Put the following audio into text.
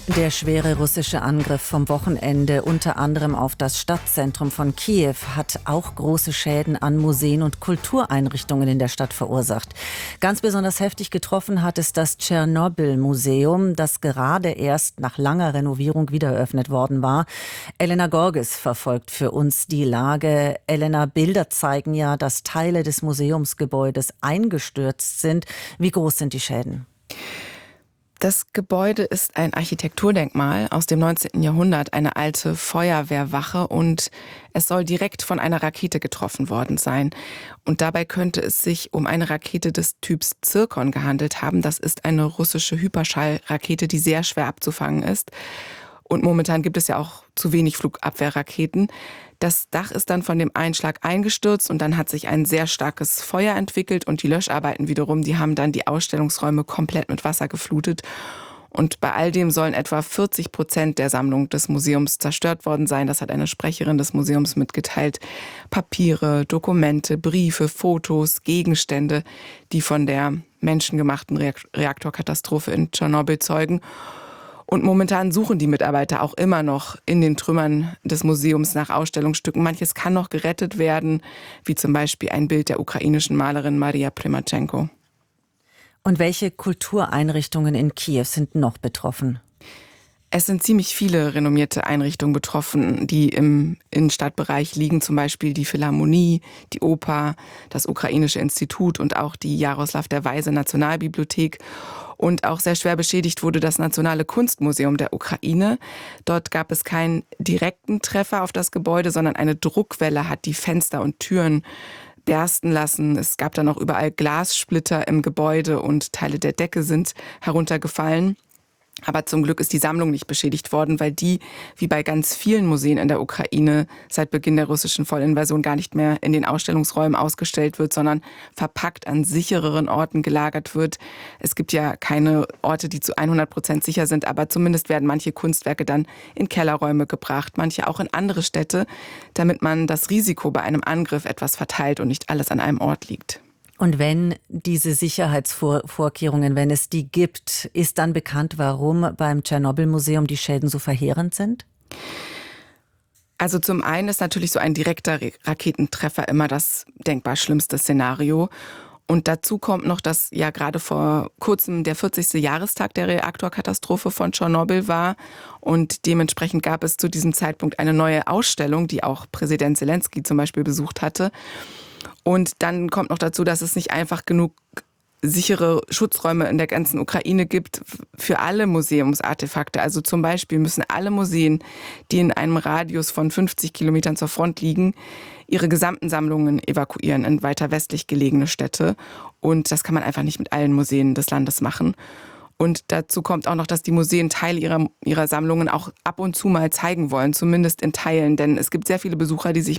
Der schwere russische Angriff vom Wochenende, unter anderem auf das Stadtzentrum von Kiew, hat auch große Schäden an Museen und Kultureinrichtungen in der Stadt verursacht. Ganz besonders heftig getroffen hat es das Tschernobyl-Museum, das gerade erst nach langer Renovierung wieder eröffnet worden war. Elena Gorges verfolgt für uns die Lage. Elena, Bilder zeigen ja, dass Teile des Museumsgebäudes eingestürzt sind. Wie groß sind die Schäden? Das Gebäude ist ein Architekturdenkmal aus dem 19. Jahrhundert, eine alte Feuerwehrwache, und es soll direkt von einer Rakete getroffen worden sein. Und dabei könnte es sich um eine Rakete des Typs Zirkon gehandelt haben. Das ist eine russische Hyperschallrakete, die sehr schwer abzufangen ist. Und momentan gibt es ja auch zu wenig Flugabwehrraketen. Das Dach ist dann von dem Einschlag eingestürzt und dann hat sich ein sehr starkes Feuer entwickelt und die Löscharbeiten wiederum, die haben dann die Ausstellungsräume komplett mit Wasser geflutet. Und bei all dem sollen etwa 40% der Sammlung des Museums zerstört worden sein. Das hat eine Sprecherin des Museums mitgeteilt. Papiere, Dokumente, Briefe, Fotos, Gegenstände, die von der menschengemachten Reaktorkatastrophe in Tschernobyl zeugen. Und momentan suchen die Mitarbeiter auch immer noch in den Trümmern des Museums nach Ausstellungsstücken. Manches kann noch gerettet werden, wie zum Beispiel ein Bild der ukrainischen Malerin Maria Primachenko. Und welche Kultureinrichtungen in Kiew sind noch betroffen? Es sind ziemlich viele renommierte Einrichtungen betroffen, die im Innenstadtbereich liegen, zum Beispiel die Philharmonie, die Oper, das Ukrainische Institut und auch die Jaroslaw der Weise Nationalbibliothek. Und auch sehr schwer beschädigt wurde das Nationale Kunstmuseum der Ukraine. Dort gab es keinen direkten Treffer auf das Gebäude, sondern eine Druckwelle hat die Fenster und Türen bersten lassen. Es gab dann auch überall Glassplitter im Gebäude und Teile der Decke sind heruntergefallen. Aber zum Glück ist die Sammlung nicht beschädigt worden, weil die, wie bei ganz vielen Museen in der Ukraine, seit Beginn der russischen Vollinvasion gar nicht mehr in den Ausstellungsräumen ausgestellt wird, sondern verpackt an sichereren Orten gelagert wird. Es gibt ja keine Orte, die zu 100% sicher sind, aber zumindest werden manche Kunstwerke dann in Kellerräume gebracht, manche auch in andere Städte, damit man das Risiko bei einem Angriff etwas verteilt und nicht alles an einem Ort liegt. Und wenn diese Sicherheitsvorkehrungen, wenn es die gibt, ist dann bekannt, warum beim Tschernobyl-Museum die Schäden so verheerend sind? Also zum einen ist natürlich so ein direkter Raketentreffer immer das denkbar schlimmste Szenario. Und dazu kommt noch, dass ja gerade vor kurzem der 40. Jahrestag der Reaktorkatastrophe von Tschernobyl war. Und dementsprechend gab es zu diesem Zeitpunkt eine neue Ausstellung, die auch Präsident Zelensky zum Beispiel besucht hatte. Und dann kommt noch dazu, dass es nicht einfach genug sichere Schutzräume in der ganzen Ukraine gibt für alle Museumsartefakte. Also zum Beispiel müssen alle Museen, die in einem Radius von 50 Kilometern zur Front liegen, ihre gesamten Sammlungen evakuieren in weiter westlich gelegene Städte. Und das kann man einfach nicht mit allen Museen des Landes machen. Und dazu kommt auch noch, dass die Museen Teile ihrer Sammlungen auch ab und zu mal zeigen wollen, zumindest in Teilen. Denn es gibt sehr viele Besucher, die sich